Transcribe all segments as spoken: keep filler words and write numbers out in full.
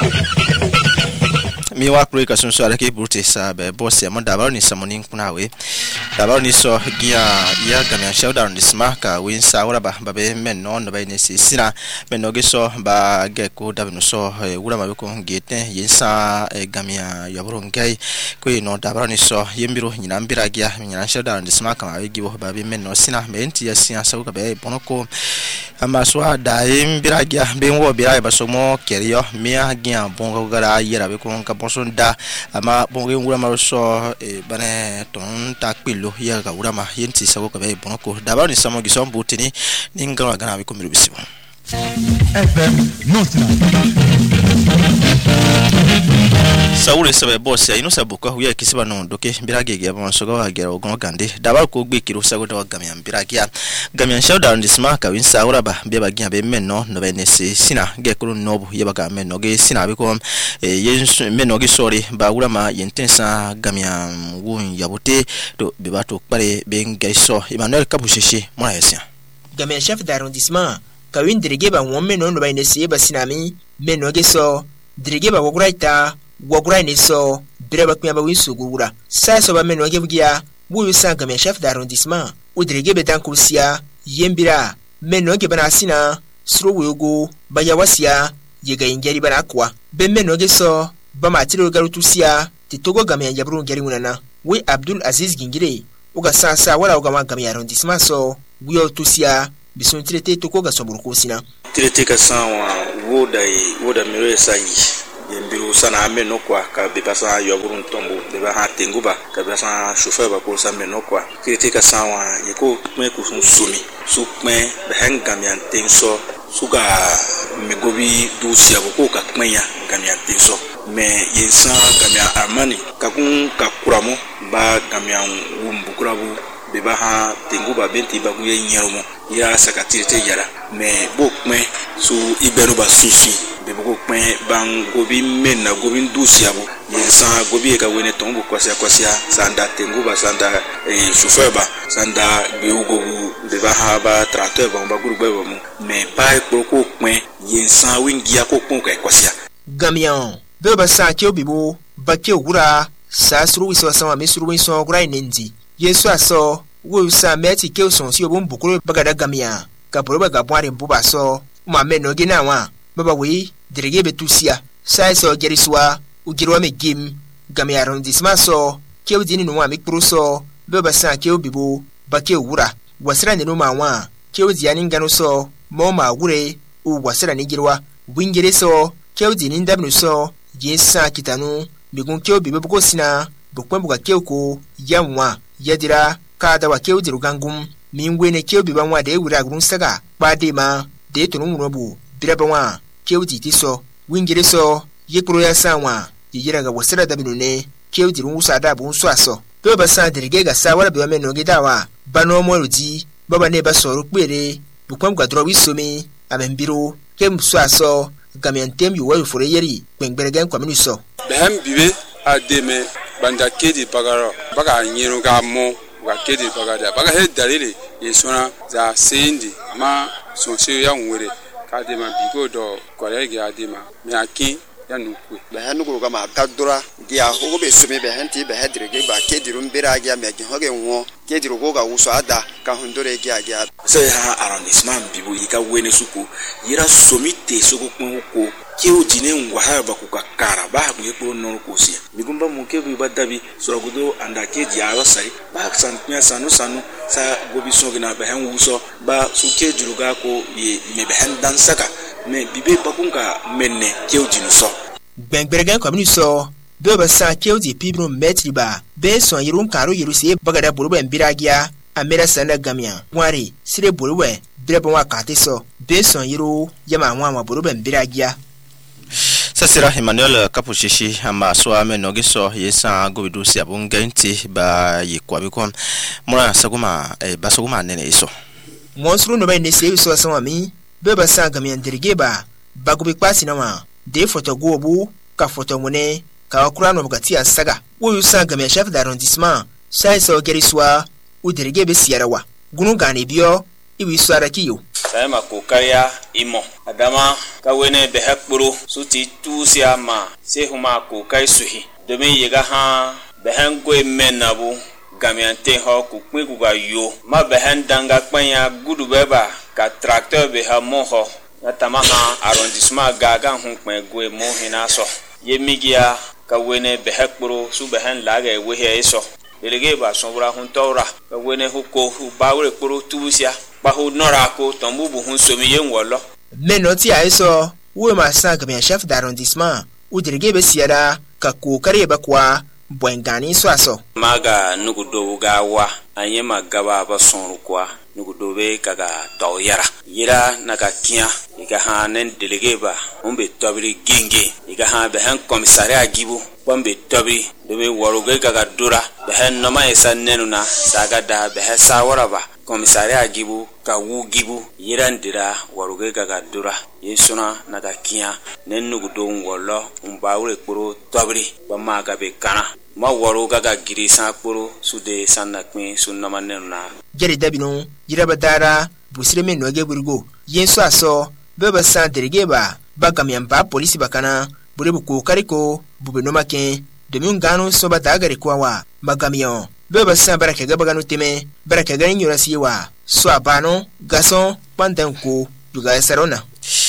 mi wa kure ka sun so alake burte sa be boss ya mo dabar ni samoni kuna we dabar ni so gia ya gamya showdown ni smaka win sa wala ba ba be men no no ba ni sina men no ge so ba ge ko dabar no so wala ma be ko gete yin sa gamya ya buru ngai ko no dabar ni so yembiro ni nambira gia ni showdown ni smaka ma gi bo ba be men no sina me enti ya sina sa ko be bonoko ama so da yembira gia be wo bira ba so mo kerio mia gia bongo gara yera be ko ka sonda ama bonge ngura maroso e bane ton takpilo ya ga urama yenti sako ka be bonoko daba ni samo gisom butini ninga gana be komiru bisibo F M Notna Saure sabe boss ya ino sabuka huya kisiba no doke birage ya bonsoga wa gera ogon gande daba ko gbe kiro sago da gamya birage ya gamya showdown disma ka win saura ba be ba gya be menno no be nese sina ge kuro nobu ye ba ga menno ge sina be ko e yen menno ge sori ba urama yentensa gamya won yabote to be ba to pare be ngaiso Emmanuel Kabusheshi mona yesia gamya chef d'arrondissement ka win dirige ba won menno no be nese ba sinami menno ge so dirige ba woguraita wogura ni so bireba kunyaba winsugura saso ba menno ge bugia buyu sanga me chef d'arrondissement o dirige betan kursia yembira menno ge bana sina suru wugo baya wasia yega ingeri bana kwa be menno ge so ba matiro garutusia titogo game ya buru ngeri munana we Abdul Aziz Gingire uga sasa wala uga magame ya arrondissement so wiyo tusia bisun traité toko ga soburu kusina traité ka sanwa woda woda mero sai yembiru sana ameno kwa ka bepasa yoburun tombo beba ha tenguba ka besa chauffeur ba ko sa meno kwa kritika sawa yeko me ku sun sumi su me behanga mian tenso suga megobi du sia ko ka kmenya gamia tenso me yensa gamia armani ka kun ka kuramo ba gamia wumbukurabu beba ha tenguba benti ba ku yenyeromo ya sakatirete yara me bokme su ibenu ba susi bebo kwen bang gobi menna gobi ndusiabo yensa gobi ka wene tombo kwasia kwasia sanda tenguba sanda e chauffeur ba sanda beugobu beba ha ba tracteur ba gurugbe ba mu me pai proko kwen yensa wingia ko kon ka kwasia gamian beba sa ke obibo ba ke ogura sa suru wiso sama mesuru wiso ogura inendi yesu aso wo sa meti ke oson si obun bukuru bagada gamian ka poroba ga bware mbuba so ma menno gina wa baba we dirige betusia sai so geriswa ugirwa me gim game arrondissement so ke udini no ami kruso baba sa ke obibo ba ke wura wasira ne no ma wa ke udiani ngano so mo ma wure u wasira ne girwa wingere so ke udini ndabnu so yesa kitanu migun ke obibo ko sina bukwa buga ke ko yamwa yadira kada wa ke udiru gangum mingwe ne ke obiba wa de wura grun saga ba de ma de tunu munobu biraba wa kewdi tiso wingire so yekro ya sanwa yira ga wasira da binune kewdi rusa da bun so aso to ba san dirige ga sawara be meno gidawa bano mo rudi baba ne ba so rupere bukwam ga dro wisomi amembiro kem so aso gamentem yu wa fure yeri gbengbere kwamini so behem bibe ademe banda kedi bagaro baga nyiro ga mo wa kedi bagada baga he dalile yesona za sendi ma so se ya nwere kadema bigo do kolege adema me akin ya nukwe be hanu ko kama kadura dia ho be sumi be hanti be hedrege ba kedirum biragia me gi hoge nwo kediru ko ga wuso ada ka hundore gi agia se ha arrondissement bibo yika wene suko yira somite soko ko ke ojine ngwa ha ba ku kakara ba ku yeko no ko sia migumba mu ke bi badabi sorogudo anda ke ji aro sai ba san nya sanu sanu sa gobi so gina be han wuso ba su ke juruga ko ye me be han dan saka me bibe bakunka menne ke ojinu so gbengbere kwamini so be ba sa ke oji pibro metri ba be so yirum karo yirusi bagada buru ben biragia amera sana gamia wari sire buruwe bire bon wakati so be so yiru yama nwa buru ben biragia Sasira Emmanuel Kabusheshi ama so ameno giso yesa gobidu si abungenti ba yikwa bikon mura saguma e basaguma nene iso monsuru no ba ne se so sanwa mi be ba sa gamia dirige ba bagubi kwasi na wa de foto gobu ka foto mune ka wakura no bugati asaga wo yusa gamia chef d'arrondissement sai so geriswa u dirige be siarawa gunu gane biyo iwi swara kiyo Sayama kokaria imo adama kawene behekpuru suti tusia ma se huma kokai suhi domin yega ha behen goe menabu gamiante ho kukwe kuga yo ma behen danga kpanya gudu beba ka tracteur be ha moho na tamaha arrondissement gaga hun kwen goe mo hinaso yemigia kawene behekpuru su behen laga wehe eso delege ba sonbura hun tora kawene huko hu bawre kpuru tusia bahu nora ko tombubu hun somi yenwolo menoti aiso wo ma sa gamian chef d'arrondissement u delege be siara ka kokari ba kwa bwengani so aso maga nugudo ga wa anye magaba ba sonru kwa nugudo be kaga toyara yira naga kia iga hanen delege ba umbe tobri genge iga ha be han commissariat gibu bombe tobri dobe waruge kaga dura be han noma esa nenuna saga da be ha sawara ba commissariat gibu ka wu gibu yira ndira waruge kaga dura yesuna naga kia nen nugudo ngolo umbawre kporo tobri ba maga be kana ma waru gaga giri sa kporo sude sanna kwen sunna manena jeri dabino yira badara busire men noge burgo yenso aso beba san derege ba bagamian ba police bakana bure bu kokari ko bube no maken domin gano so ba dagare kwawa magamion beba san baraka ga bagano teme baraka ga nyora siwa so abano gason pandanko duga sarona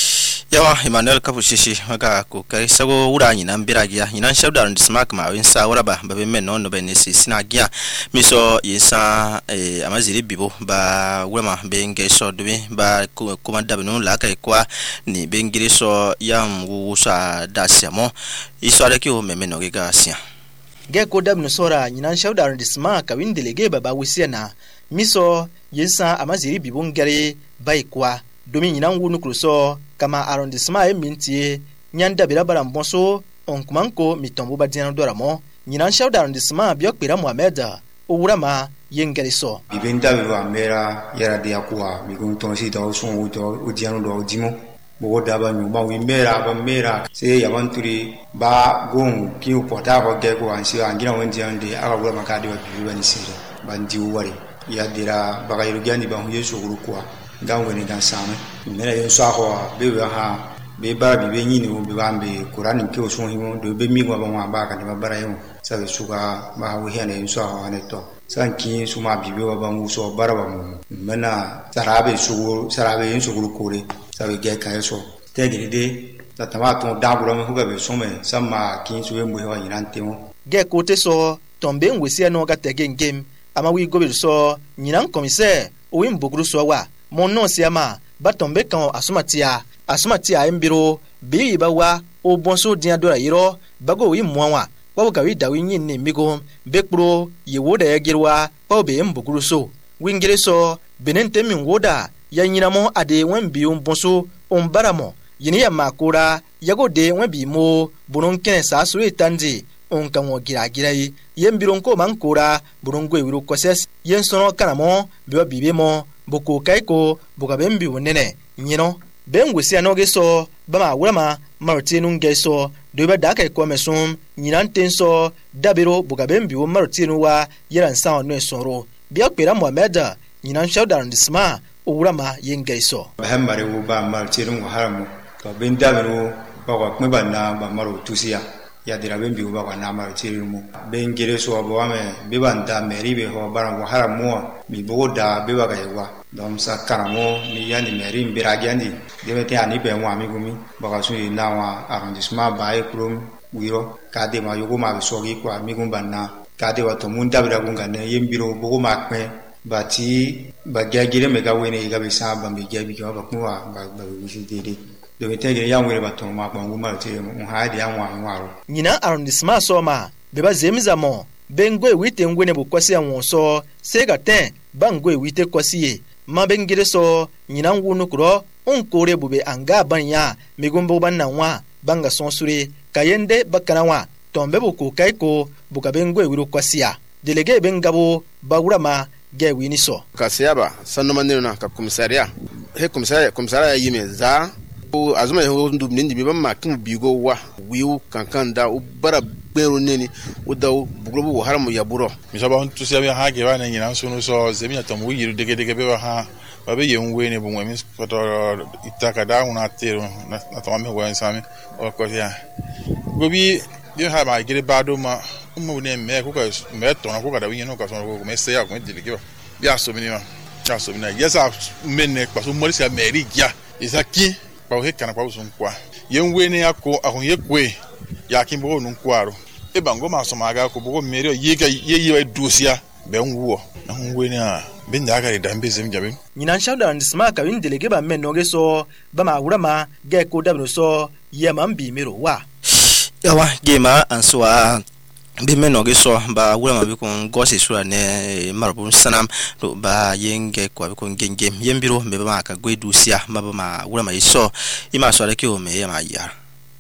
yawa Emmanuel Kapushishi maka kokari sago wura nyina mbiragia nyina shabda on smack ma winsa wura ba babe menno no be nesi sinagia miso yesa eh amaziri bibo ba wura ma benge so dubi ba kuma dabino la kai kwa ni bengiri so yam wusa dasiamo iso areki o memeno ga sia ge ko dabino sora nyina shabda on smack win delege baba wisiana miso yesa amaziri bibo ngare bai kwa domin nyina wunu kruso kama arrondissement e mintie nyanda birabara mbonso onkumanko mitombo badiana doramo nyina shaw arrondissement biokpera Mohamed owurama yengeriso bibenda biwa mera yara de akwa migunton si do son uto udiano do dimo bo daba nyuma wi mera ba mera se yabanturi ba gon ki upota ba gego ansi angira wendi ande aka wura makadi wa bibi ni sire bandi wari ya dira ba ga yurugani ba hu yesu gurukwa ngangwe ni dansame mera yesu aho bebe ha be bara bibe nyini wo be bambe Qur'an ke o son himo do be mi ngwa ba wa ba ka ni bara yo sa suka ba hu hene yesu aho aneto sanki suma bibe wa ba mu so bara ba mu mena sarabe su sarabe yesu gurukore sa be ge ka yesu te de ta tamato dabura mu ga be some sama kin su be mu wa yirante mo ge kote so tombe ngwesi no ga tege ngem ama wi gobe so nyinan commissaire o wim bogru so wa mon non siama batombe kan asumatia asumatia embiro bi bawa o bonso dia dora yiro bago wi mwanwa kwa ga wi dawi nyin ni migo bekpro yewoda yagirwa kwa be mboguru so wingire so benente min woda ya nyinamo ade wen bi on bonso on baramo yini ya makura yago de wen bi mo bonon ken sa suru tandi on kan wo gira gira yi yembiron ko mankura bonon go wiru koses yen sono kanamo biwa bibe mo boko kaiko boka bembi wonene nyino bengwesi anoge so bama wurama martinu ngeso dobe daka ko mesum nyinan tenso dabiro boka bembi wo martinu wa yeran sawo no soro biya pera Mohamed nyinan shawdar ndisma o wurama yengeso bahambare wo ba martinu haramu to ben dabiro bako kmeba na ba maro tusia ya dira bembi wo ba na martinu mu bengere so bo ame bebanda meribe ho baran wo haramu mi boda beba ga yewa dom sa karamo ni yani meri mbiragiandi debete ani be wa mi gumi baka su na wa arrondissement bae krum wiro kade ma yugo ma sogi kwa mi gumba na kade wa to munda bira gunga ne yembiro bogo ma kwe bati bagagire mega wene ga be sa ba mi gabi ga ba kwa ba ba wisi dede debete ge ya wele ba to ma ba nguma te mu haidi an wa waro nyina arrondissement so ma beba zemizamo bengwe wite ngwene bukwasi anwonso sega ten bangwe wite kwasiye mabengire so nyina wunu kuro onkore bube anga banya migumbo bananwa banga sonsure kayende bakanawa tombe buku kaiko buka bengwe wiru kwasiya delege bengabo bagurama ge winiso kasiyaba sanno na ka komisaria he komisaria komisaria yime za o azuma ho ndu nindi bi bamma kin bigo wa wiu kankan da u bara bero neni u daw buglobu wo haramu yaburo mi saba on tusiya bi ha ge wa na nyina sunu so zemi na tomu yiru dege dege be ha babe yenwe ne bunwe mis foto itaka da una tero na to me wo nsami o ko ya gobi yo ha ma gire bado ma mo ne me ko ka me to na ko ka da wi no ka so ko me se ya ko me dilike ba ya so mi ni ma ya so mi na yesa men ne pa so mo se meri ya isaki pa o he kana pa so nkwa yenwe ne akọ ahun ye kwe ya kin bo nu nkwaro e bango ma so ma ga ko bo meri ye ga ye ye dusia be nwuo na hunwe ne a bin da ga da mbezim jabe nyinan shawda ndisma ka win delege ba men noge so ba ma wurama ga ko dabno so ye ma mbi mero wa yawa gema answa bi men noge so ba wurama bi kun gosi sura ne marbu sanam do ba yenge ko bi kun gengem yembiro be ba ka gwedu sia ba ba ma wurama iso ima so da ke o me ya ma ya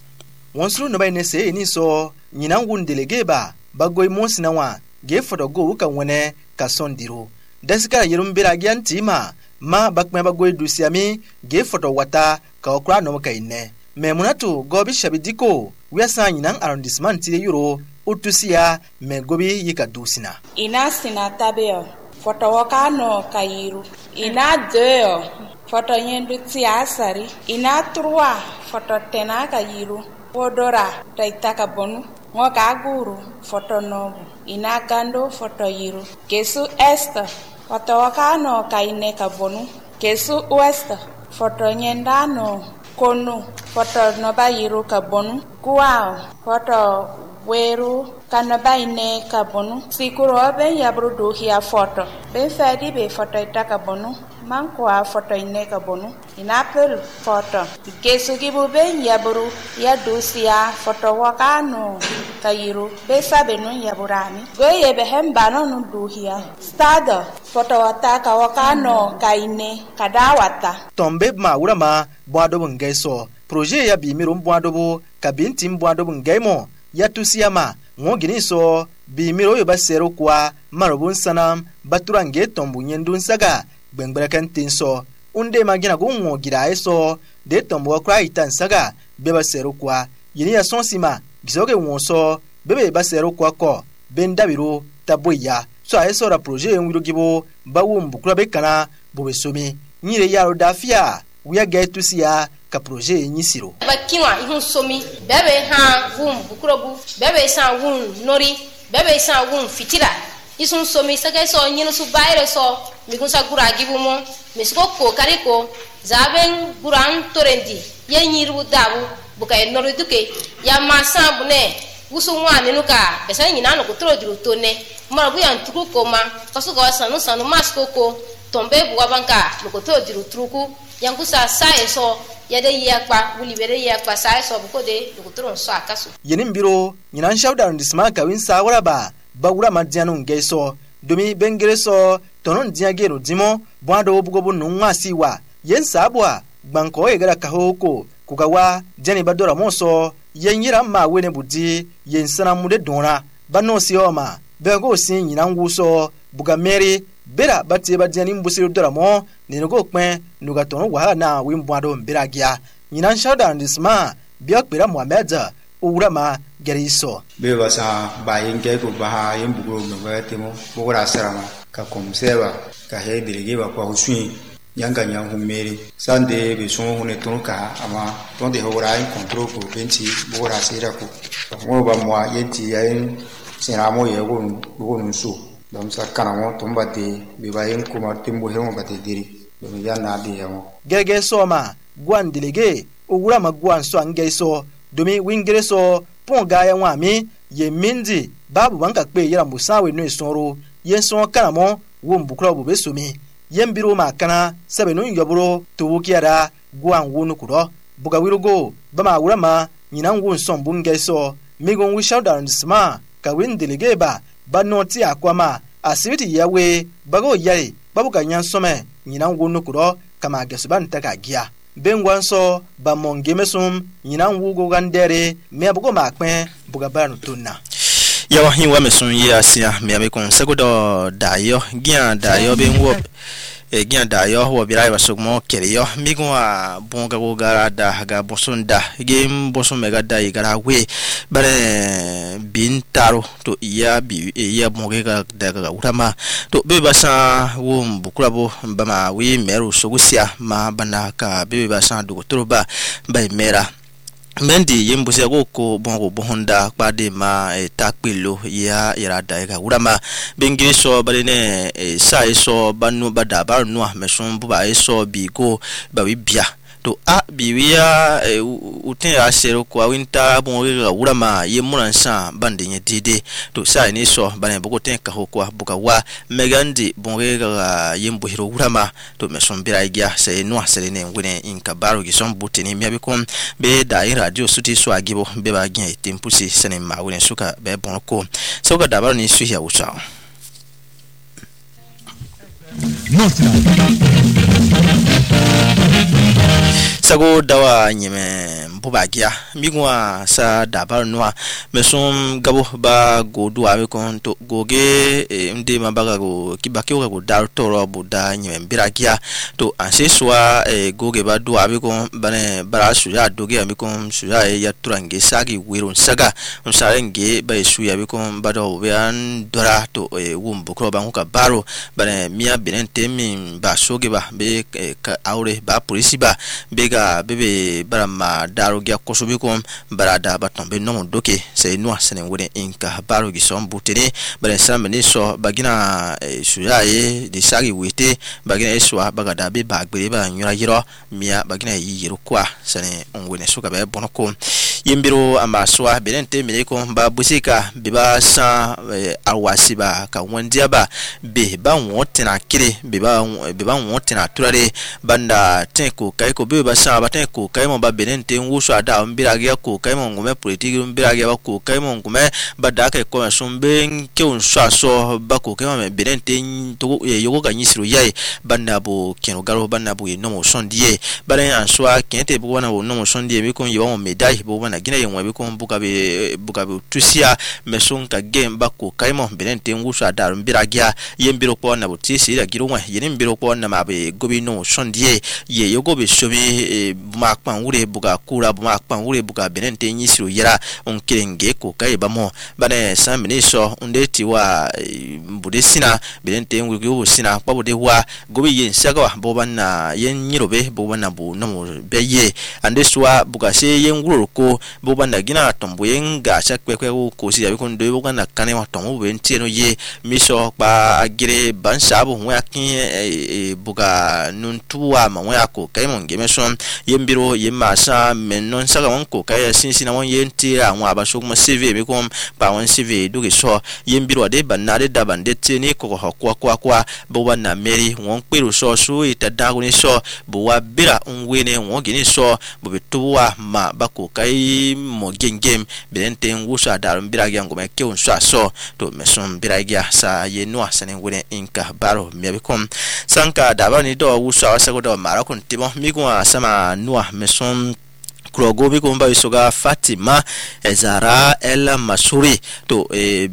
wonsru no ba ne se ni so nyinan wun delege ba ba goy mosina wa ge fodo go kan wone ka sondiro daska yirum biragian tima ma bakme ba goy dusiami ge fodo wata ka okra no ka inne memunatu gobi shabidiko wiasa nyinan arrondissement ti euro utusia me gobi yika dusina ina sina tabeo foto wakano kairu ina deo foto yendu ti asari ina trois foto tena kairu podora taitaka bonu ngoka guru foto nobu ina gando foto yiru kesu est foto wakano kaine kabonu kesu west foto nyendano konu foto noba yiru kabonu kuao foto weru kanoba ine kabonu sikuro ben yabru duhia foto ben fedi be foto itaka bonu mankwa foto ine kabonu ina pel foto kesu gibu ben yabru ya dusia foto wakano kayiru be sabe nun yaburani goye be hembano nun duhia stado foto wataka wakano kaine kadawata tombe ma urama bwado bungeso projet ya bimiro bwado bo kabinti bwado bungemo ya tusiyama ngogini so bimiro yo basero kwa marobun sanam baturange tombu nyendun saga gbengbere kantin so unde magina go ngogira eso de tombo kwa itan saga be basero kwa yini ya sonsima gisoge wonso bebe basero kwa ko bendabiro taboya so eso ra projet ngiro gibo bawo mbukura bekana bobesomi nyire yaro dafia wiya gaitusia ka projet nyisiro bakiwa ihun somi bebe ha wum bukrobu bebe sa wum nori bebe sa wum fitira isun somi sage so nyino su bayre so migun sa gura gibumo misko ko kariko zaben guran torendi ye nyiru dabu bukay nori duke ya masa bune wusu wa nenuka besa nyina no kutro diru tone marabu yan tuku koma kasu go sanu sanu masko ko tombe buwa banka no kutro diru truku yangusa sa eso yade yakpa wuli bere yakpa sa eso bukode no kutro so akasu yenin biro nyinan shawda ndisma ka win sa wara ba bawura madianu ngeso domi bengereso tonon diagero dimo bwado bugobu nunwa siwa yen sabwa gbanko egara kahoko kugawa jeni badora moso yenyira ma wene budi yen sana mude dona bano sioma bego sin yinan wuso buga meri bera batie badiani mbusiro dora mo ninugo kwen nuga tono wahala na wimbwado mbiragia yinan shawda ndisma biakbera Mohamed urama geriso beba sa bayenge ko baha yembugro ngwa temo bogora sarama ka komseba ka he dirige ba kwa usui nyanga nyangu meri sande be so hone tonka ama tonde hora in control ko benti bogora sira ko mo ba mo yenti yayin sinamo ye gon gon su dam sa kana mo tomba de be bayin ko ma tembo he mo bate diri do ya na de yamo gege soma gwan delege urama gwan so angeso domi wingere so pon gaya wami ye mindi babu banka kpe yera musawe no esoro yen so kanamo wo mbukura bo besomi yen biro makana sabe no yoburo to wukiara gwan wonu kudo buga wirugo bama wurama nyinan won son bunge so migon wi shawda ndisma ka win delegeba banoti akwama asibiti yawe bago yai babu ka nyan some nyinan wonu kudo kama gesuban taka gia bengwanso ba mongemesum nyinan wugo gandere me abugo makpen buga banu tunna yawa hinwa mesun ye asia me amikon segudo dayo gia dayo benwo e gia dayo wo birai basugmo keriyo migun a bonga go gara da ga bosunda game bosun mega dai gara we bane bintaro to iya bi iya moge ga daga urama to be basa wo bukura bo bama wi meru sogusia ma bana ka be basa dogotoro ba bai mera mendi yembusi agoko bongo bonda pade ma e, takpilo ya irada ga urama bengiri so balene e, sa eso banu bada ba no meson buba eso bigo ba wi bia to a biwia e, uten asero kwa winta bongo ga urama yemuran sa bande nye dide to sa ni so bane boko ten ka hokwa buka wa megandi bongo ga yembu hiro urama to meson bira igia se no asere ngwene inka baro gi son butini mi abikom be da radio suti so agibo be ba gien tempusi sene ma wone suka be bonko so ga dabaro ni su ya usa sago dawa nyeme mbubagia migwa sa dabaro noa mesom gabo ba godu awe kon to goge e, mde mabaga go kibaki o go dar toro buda nyeme biragia to anse soa e, goge ba do awe kon bane bara suya doge ami kon suya e, ya turange sagi wiro saga on sarenge ba suya be kon bado be an dora to e, wumbu kro ba ka baro bane mia benente min ba soge ba be e, ka aure ba polisi ba be bebe barama daro gya kosobe ko barada batombe no doke se no sene wone inka baro gi som butene bare samne so bagina e, suyaye de sagi wete bagina eswa bagada be bagbere ba nyura yiro mia bagina yiro kwa sene onwene suka be bonoko yimbiro amaswa benente mileko ba busika biba sa e, awasiba ka wondia ba be ba wotena kire biba biba wotena turare banda tenko kaiko be ba sa ba tenko kaimo ba benente nguso ada mbirage ko kaimo ngume politiki mbirage ba ko kaimo ngume badaka ko sombe nke unso so ba ko kaimo benente to yogo kanyisiru yayi banda bo keno garo banda bo no mo sondie bale answa kente bo wana bo no mo sondie be ko yiwa medai bo wana gina yenwa be ko buka be buka be tusia meson ka game ba ko kaimo benente nguso ada mbirage yembiro ko na bo tisi da girwa yene mbiro ko na mabe gobi no sondie ye yogo be shobi e, makpan wure buga kura bu makpan wure buga benente nyisiru yera on kirenge ko kai bamo bane samne so unde tiwa e, budesina benente ngwe go sina babode wa gobi yen sagawa bobanna yen nyirobe bobanna bu no beye ande swa buga se yen nguro ko bobanna gina tombo yen ga chakwekwe ko si yabe ko ndo bobanna kane wa tombo be nteno ye miso pa agire bansabu hwa kin e, e, buga nuntuwa ma wa ko kai mon gemeson yembiro yemma sa menon saga wonko kaya sinsina won yenti anwa abasho kuma C V be kom pa won C V duge so yembiro de banade da bandete ni ko ko kwa kwa kwa bo wana meri won peru so so itadago ni so bo wa bira onwene won gini so bo betuwa ma bako kai mo gengem benente ngusa da mbira gyango me ke on so so to meson bira gya sa yenu asane wone inka baro me kom sanka da ba ni do wusa wasago do mara kon timo migwa sama nuwa meson krogo bi ko mba isoga Fatima Ezara El Masuri to e,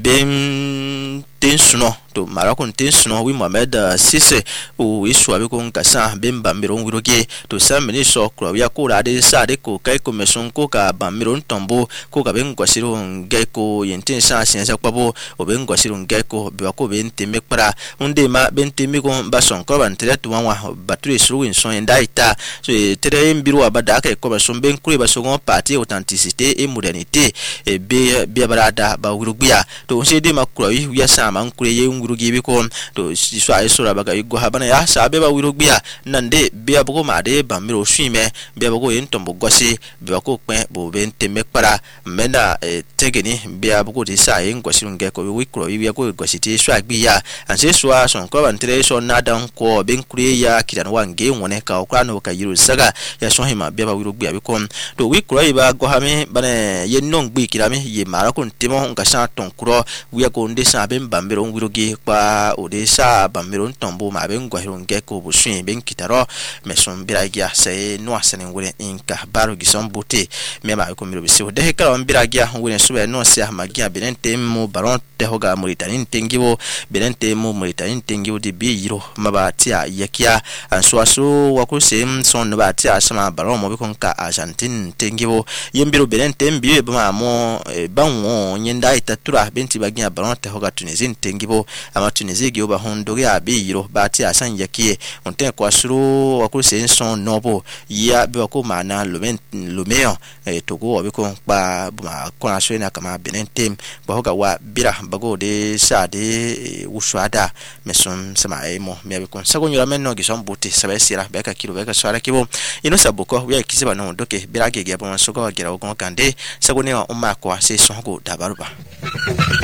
ben tensuno to marakon tensuno wi Mohamed Sise o iso abi ko nkasa bemba miro wiroge to samini so kro ya ko rade sa de ko kai ko meson ko ka ba miro ntombo ko ka ben ko siro ngai ko yenten sa sensa kwabo o ben ko siro ngai ko be ko ben teme para unde ma ben teme ko ba son ko ban tere to wanwa baturi siro win son ndaita so tere mbiro abada ka ko ba son ben kure ba son parti authenticité et modernité e be be barada ba wirogbia to se de makro wi ya sa man kure ye ngurugi be ko to so ay sura baga igo habana ya sabe ba wirogbia nande be abugo made ba miro swime be abugo entombo gosi be ko pen bo ben teme para mena e, tegeni be abugo ti sa en gosi nge ko wi kro wi ko gosi ti so agbia anse so son ko ban tere so nadan ko ben kure ya kidan wange wone ka okra no ka yiru saga ya so hima be ba wirogbia be ko to wi kro iba go hame bane ye non gbi kirame ye mara ko ntimo nka sa ton kro wi ko nde sa be mbambero wirogi be kwa odesa bamiro ntombo ma be ngwa hirunge ko busun be nkitaro mesun biragia sai no asane ngure inka baro gison buti me ma ko miro bisi de kala biragia ngure sube no sia magia benente mu baron te hoga Mauritanie tengiwo benente mu Mauritanie tengiwo di biro mabatia yakia answaso wakuse son no batia sama baron mo be konka Argentine tengiwo yembiro benente mbiwe bama mo banwo nyenda itatura benti bagia baron te hoga Tunisia tengiwo ama Tunisia gyo ba hondo ya biro batia san yakie onte kwa suru wakuse son nobo ya be ko mana lumen lumeo togo be ko ba kona swena kama benente ba hoga wa bira bago de sade uswada meson sama emo me be kon sago nyura menno gison buti sabe sira be ka kilo be ka swara kibo ino sabuko we kisiba no doke bira gege ba masogo gira ko kande sago ne o ma ko se songo dabaruba